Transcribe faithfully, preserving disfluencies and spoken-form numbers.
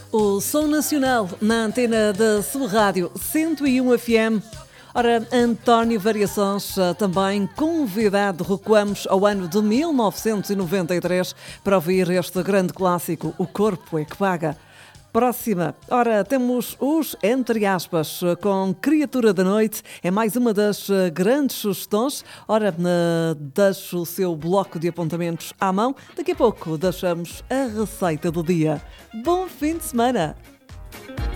O Som Nacional na antena da sua rádio cento e um F M. Ora, António Variações, também convidado, recuamos ao ano de mil novecentos e noventa e três para ouvir este grande clássico, O Corpo é que Paga. Próxima, ora, temos os, entre aspas, com Criatura da Noite, é mais uma das grandes sugestões. Ora, deixo o seu bloco de apontamentos à mão, daqui a pouco deixamos a receita do dia. Bom fim de semana!